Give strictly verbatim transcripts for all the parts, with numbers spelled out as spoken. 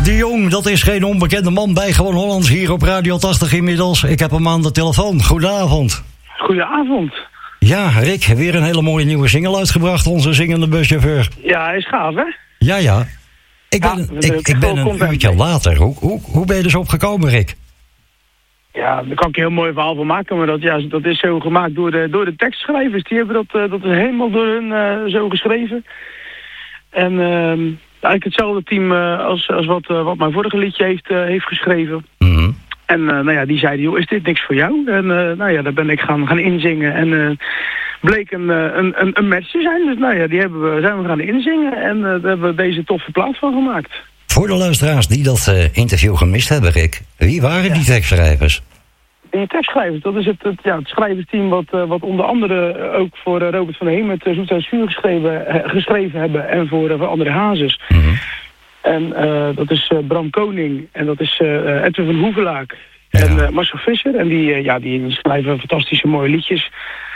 Rick de Jong, dat is geen onbekende man bij Gewoon Hollands hier op Radio tachtig inmiddels. Ik heb hem aan de telefoon. Goedenavond. Goedenavond. Ja, Rick, weer een hele mooie nieuwe single uitgebracht, onze zingende buschauffeur. Ja, hij is gaaf, hè? Ja, ja. Ik ben, ja, ik, ik ben een uurtje later. Hoe, hoe, hoe ben je dus opgekomen, Rick? Ja, daar kan ik een heel mooi verhaal van maken, maar dat, ja, dat is zo gemaakt door de, door de tekstschrijvers. Die hebben dat, uh, dat is helemaal door hun uh, zo geschreven. En uh, eigenlijk hetzelfde team uh, als, als wat, uh, wat mijn vorige liedje heeft, uh, heeft geschreven. Mm-hmm. En uh, nou ja, die zeiden, joh, is dit niks voor jou? En uh, nou ja, daar ben ik gaan, gaan inzingen en uh, bleek een, een, een, een match te zijn. Dus nou ja, die hebben we, zijn we gaan inzingen en uh, daar hebben we deze toffe plaat van gemaakt. Voor de luisteraars die dat uh, interview gemist hebben, Rick, wie waren ja. die tekstschrijvers? Die tekstschrijvers, dat is het, het, ja, het schrijversteam wat, uh, wat onder andere uh, ook voor uh, Robert van der Heem met uh, Zoet en Vuur geschreven, uh, geschreven hebben en voor, uh, voor André Hazes. Mm-hmm. En uh, dat is uh, Bram Koning en dat is uh, Edwin van Hoevelaak ja. en uh, Marcel Visser. En die, uh, ja, die schrijven fantastische mooie liedjes.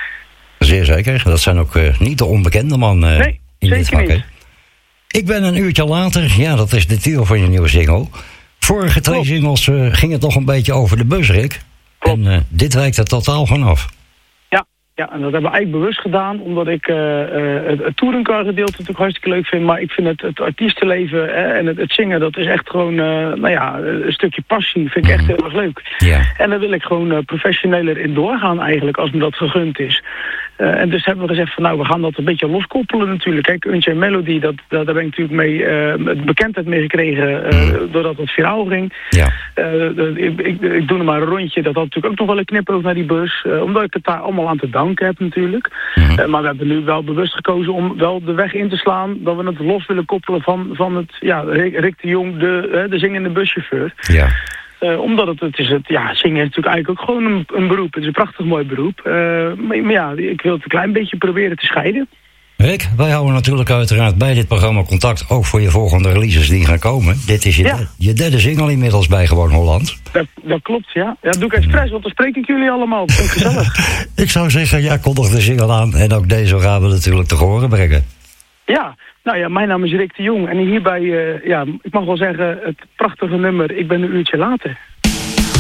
Zeer zeker, dat zijn ook uh, niet de onbekende man uh, nee, in dit vak. Niet. Ik ben een uurtje later, ja, dat is de titel van je nieuwe single. Vorige twee Klopt. singles uh, gingen toch een beetje over de bus, Rick. Klopt. En uh, dit wijkt er totaal vanaf. Ja, ja, en dat hebben we eigenlijk bewust gedaan, omdat ik uh, uh, het, het touringcar gedeelte natuurlijk hartstikke leuk vind. Maar ik vind het, het artiestenleven hè, en het, het zingen, dat is echt gewoon, uh, nou ja, een stukje passie. Vind ik echt heel erg leuk. Ja. En daar wil ik gewoon uh, professioneler in doorgaan eigenlijk, als me dat gegund is. Uh, en dus hebben we gezegd van nou, we gaan dat een beetje loskoppelen natuurlijk. Kijk, Unchained Melody, dat, dat, daar ben ik natuurlijk mee uh, bekendheid mee gekregen uh, mm. doordat het viraal ging. Ja. Uh, ik, ik, ik doe er maar een rondje, dat had natuurlijk ook nog wel een knipoog naar die bus. Uh, omdat ik het daar allemaal aan te danken heb natuurlijk. Mm. Uh, maar we hebben nu wel bewust gekozen om wel de weg in te slaan, dat we het los willen koppelen van, van het, ja, Rick, Rick de Jong, de, uh, de zingende buschauffeur. Ja. Uh, omdat het, het is het, ja, zingen is natuurlijk eigenlijk ook gewoon een, een beroep. Het is een prachtig mooi beroep. Uh, maar, maar ja, ik wil het een klein beetje proberen te scheiden. Rick, wij houden natuurlijk uiteraard bij dit programma contact, ook voor je volgende releases die gaan komen. Dit is je, ja. de, je derde single inmiddels bij Gewoon Holland. Dat, dat klopt, ja. Ja, dat doe ik expres, want dan spreek ik jullie allemaal. Dat vind ik gezellig. Ik zou zeggen, ja, kondig de single aan en ook deze gaan we natuurlijk te horen brengen. Ja, nou ja, mijn naam is Rick de Jong en hierbij, uh, ja, ik mag wel zeggen, het prachtige nummer Ik ben een uurtje later.